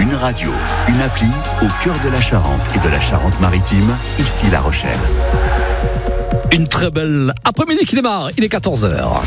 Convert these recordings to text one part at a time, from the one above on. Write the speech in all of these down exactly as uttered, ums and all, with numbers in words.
Une radio, une appli au cœur de la Charente et de la Charente-Maritime, ici La Rochelle. Une très belle après-midi qui démarre, il est quatorze heures.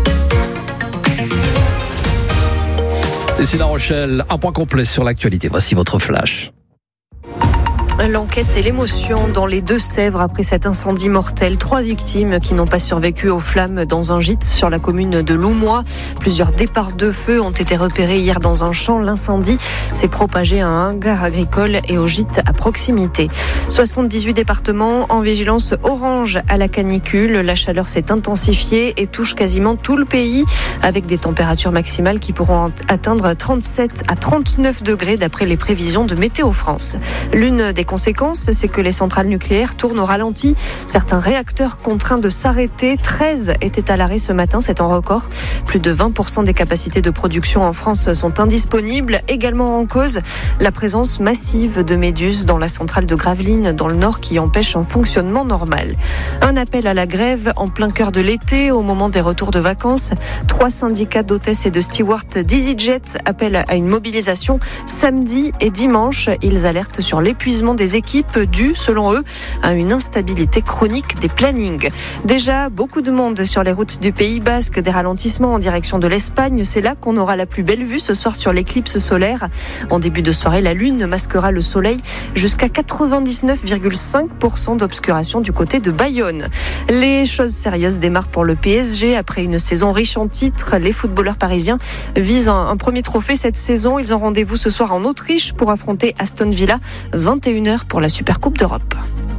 Ici La Rochelle, un point complet sur l'actualité. Voici votre flash. L'enquête et l'émotion dans les Deux-Sèvres après cet incendie mortel. Trois victimes qui n'ont pas survécu aux flammes dans un gîte sur la commune de Loumois. Plusieurs départs de feu ont été repérés hier dans un champ. L'incendie s'est propagé à un hangar agricole et au gîte à proximité. soixante-dix-huit départements en vigilance orange à la canicule. La chaleur s'est intensifiée et touche quasiment tout le pays avec des températures maximales qui pourront atteindre trente-sept à trente-neuf degrés d'après les prévisions de Météo France. L'une des conséquences, c'est que les centrales nucléaires tournent au ralenti. Certains réacteurs contraints de s'arrêter. treize étaient à l'arrêt ce matin, c'est un record. Plus de vingt pour cent des capacités de production en France sont indisponibles. Également en cause, la présence massive de méduses dans la centrale de Gravelines, dans le Nord, qui empêche un fonctionnement normal. Un appel à la grève en plein cœur de l'été, au moment des retours de vacances. Trois syndicats d'hôtesses et de stewards d'EasyJet appellent à une mobilisation samedi et dimanche. Ils alertent sur l'épuisement des équipes dues, selon eux, à une instabilité chronique des plannings. Déjà, beaucoup de monde sur les routes du Pays Basque, des ralentissements en direction de l'Espagne. C'est là qu'on aura la plus belle vue ce soir sur l'éclipse solaire. En début de soirée, la lune masquera le soleil jusqu'à quatre-vingt-dix-neuf virgule cinq pour cent d'obscuration du côté de Bayonne. Les choses sérieuses démarrent pour le P S G. Après une saison riche en titres, les footballeurs parisiens visent un, un premier trophée cette saison. Ils ont rendez-vous ce soir en Autriche pour affronter Aston Villa, vingt et une heures pour la Supercoupe d'Europe.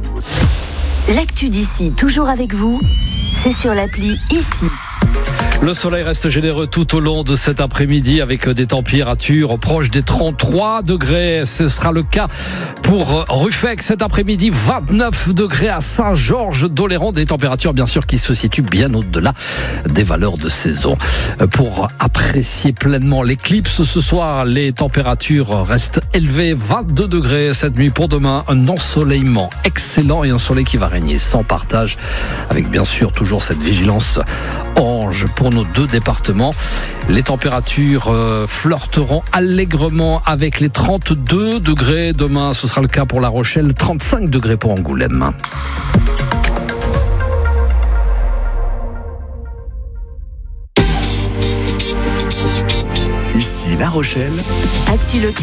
L'actu d'ici, toujours avec vous, c'est sur l'appli Ici. Le soleil reste généreux tout au long de cet après-midi avec des températures proches des trente-trois degrés. Ce sera le cas pour Ruffec cet après-midi. vingt-neuf degrés à Saint-Georges-d'Oléron. Des températures bien sûr qui se situent bien au-delà des valeurs de saison. Pour apprécier pleinement l'éclipse ce soir, les températures restent élevées. vingt-deux degrés cette nuit. Pour demain, un ensoleillement excellent et un soleil qui va régner sans partage avec bien sûr toujours cette vigilance orange pour nos deux départements. Les températures euh, flirteront allègrement avec les trente-deux degrés. Demain, ce sera le cas pour La Rochelle, trente-cinq degrés pour Angoulême. Ici La Rochelle. Actu local.